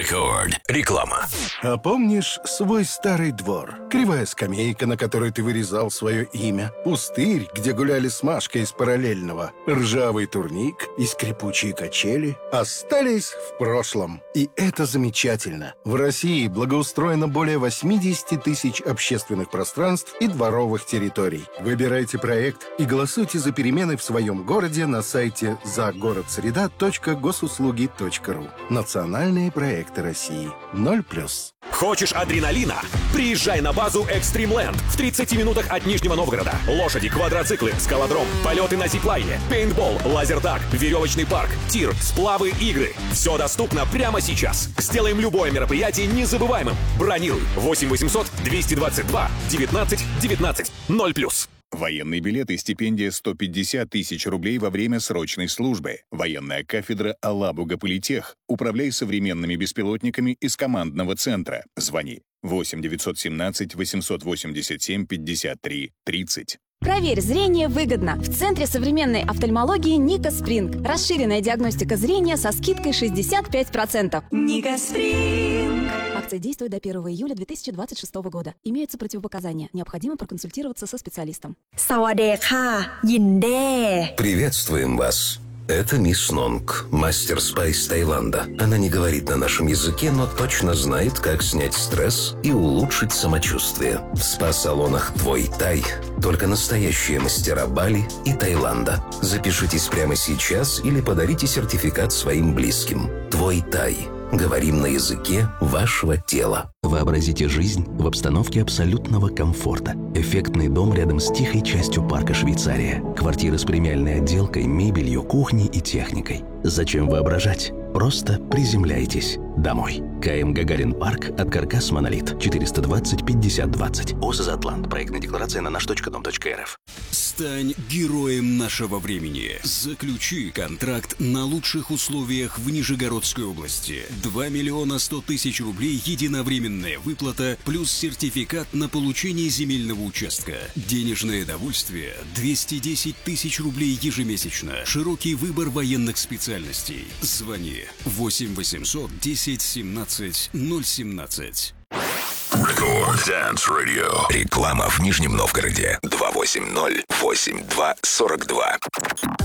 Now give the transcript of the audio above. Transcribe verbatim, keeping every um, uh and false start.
Рекорд. Реклама. А помнишь свой старый двор? Кривая скамейка, на которой ты вырезал свое имя. Пустырь, где гуляли с Машкой из параллельного. Ржавый турник и скрипучие качели остались в прошлом. И это замечательно. В России благоустроено более восемьдесят тысяч общественных пространств и дворовых территорий. Выбирайте проект и голосуйте за перемены в своем городе на сайте загородсреда точка госуслуги точка ру. Национальные проекты России. ноль плюс. Хочешь адреналина? Приезжай на базу Extreme Land в тридцати минутах от Нижнего Новгорода. Лошади, квадроциклы, скалодром, полеты на зиплайне, пейнтбол, лазертаг, веревочный парк, тир, сплавы, игры. Все доступно прямо сейчас. Сделаем любое мероприятие незабываемым. Бронируй восемь восемьсот двести двадцать два девятнадцать девятнадцать ноль плюс. Военный билет и стипендия сто пятьдесят тысяч рублей во время срочной службы. Военная кафедра Алабуга Политех. Управляй современными беспилотниками из командного центра. Звони восемь девятьсот семнадцать восемьсот восемьдесят семь пятьдесят три тридцать. Проверь зрение выгодно. В Центре современной офтальмологии Ника Спринг. Расширенная диагностика зрения со скидкой шестьдесят пять процентов. Ника Спринг. Акция действует до первого июля две тысячи двадцать шестого года. Имеются противопоказания. Необходимо проконсультироваться со специалистом. Савадеха, Йинде. Приветствуем вас. Это мисс Нонг, мастер спа из Таиланда. Она не говорит на нашем языке, но точно знает, как снять стресс и улучшить самочувствие. В спа-салонах «Твой Тай» только настоящие мастера Бали и Таиланда. Запишитесь прямо сейчас или подарите сертификат своим близким. «Твой Тай». Говорим на языке вашего тела. Вообразите жизнь в обстановке абсолютного комфорта. Эффектный дом рядом с тихой частью парка Швейцария. Квартиры с премиальной отделкой, мебелью, кухней и техникой. Зачем воображать? Просто приземляйтесь домой. КМ Гагарин Парк от Каркас Монолит. четыреста двадцать пятьдесят двадцать. ОСЗ Атлант. Проектная декларация на наш точка дом точка эр эф. Стань героем нашего времени. Заключи контракт на лучших условиях в Нижегородской области. два миллиона сто тысяч рублей единовременная выплата плюс сертификат на получение земельного участка. Денежное довольствие двести десять тысяч рублей ежемесячно. Широкий выбор военных специальностей. Звони восемь восемьсот десять семнадцать ноль семнадцать. Рекорд Dance Radio. Реклама в Нижнем Новгороде. два восемь ноль восемь два сорок два.